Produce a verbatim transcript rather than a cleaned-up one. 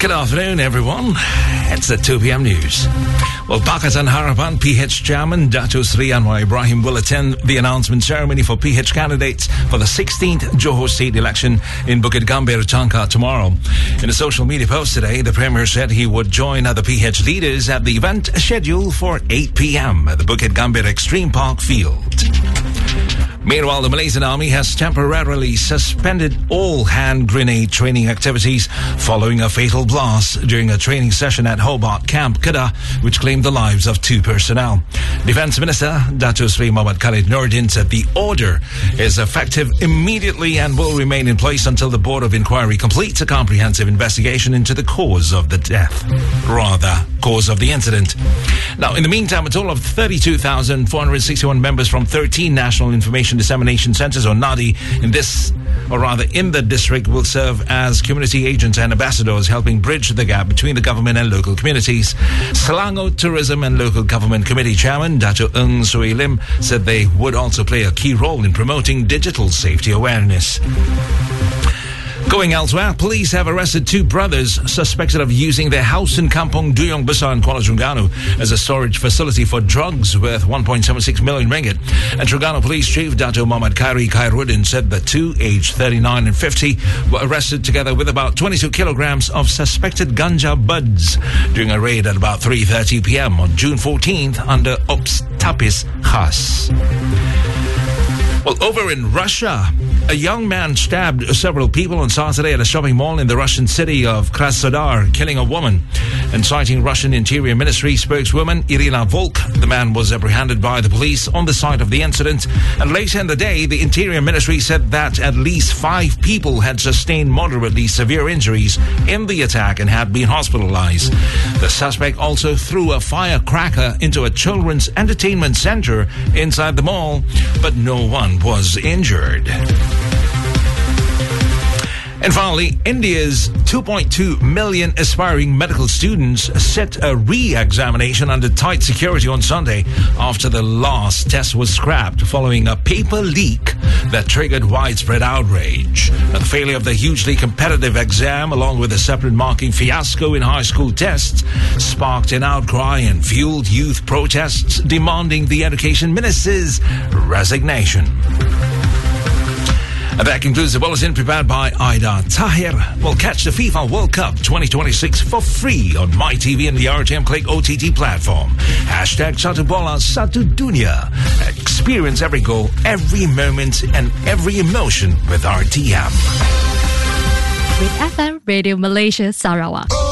Good afternoon, everyone. It's the two p.m. news. Well, Pakatan Harapan P H Chairman Dato Sri Anwar Ibrahim will attend the announcement ceremony for P H candidates for the sixteenth Johor State election in Bukit Gambir, Changkat tomorrow. In a social media post today, the Premier said he would join other P H leaders at the event scheduled for eight p.m. at the Bukit Gambir Extreme Park Field. Meanwhile, the Malaysian Army has temporarily suspended all hand grenade training activities following a fatal blast during a training session at Hobart Camp, Kedah, which claimed the lives of two personnel. Defence Minister Dato Sri Mohammad Khalid Nordin said the order is effective immediately and will remain in place until the Board of Inquiry completes a comprehensive investigation into the cause of the death, rather, cause of the incident. Now, in the meantime, a total of thirty-two thousand four hundred sixty-one members from thirteen National Information Dissemination Centres, or NADI, in this, or rather in the district, will serve as community agents and ambassadors, helping bridge the gap between the government and local communities. Selangor Tourism and Local Government Committee Chairman Dato Ng Sui Lim said they would also play a key role in promoting digital safety awareness. Going elsewhere, police have arrested two brothers suspected of using their house in Kampung Duyung Besar in Kuala Terengganu as a storage facility for drugs worth one point seven six million ringgit. And Terengganu Police Chief Dato Muhammad Khairi Khairuddin said the two, aged thirty-nine and fifty, were arrested together with about twenty-two kilograms of suspected ganja buds during a raid at about three thirty p.m. on June fourteenth under Ops Tapis Khas. Well, over in Russia, a young man stabbed several people on Saturday at a shopping mall in the Russian city of Krasnodar, killing a woman. And citing Russian Interior Ministry spokeswoman Irina Volk, the man was apprehended by the police on the site of the incident. And later in the day, the Interior Ministry said that at least five people had sustained moderately severe injuries in the attack and had been hospitalized. The suspect also threw a firecracker into a children's entertainment center inside the mall, but no one was injured. And finally, India's two point two million aspiring medical students set a re-examination under tight security on Sunday after the last test was scrapped following a paper leak that triggered widespread outrage. Now, the failure of the hugely competitive exam, along with a separate marking fiasco in high school tests, sparked an outcry and fueled youth protests demanding the education minister's resignation. And that concludes the bulletin prepared by Aida Tahir. We'll catch the FIFA World Cup twenty twenty-six for free on MyTV and the R T M Click O T T platform. Hashtag Satu Bola Satu Dunia. Experience every goal, every moment, and every emotion with R T M. With F M Radio Malaysia Sarawak.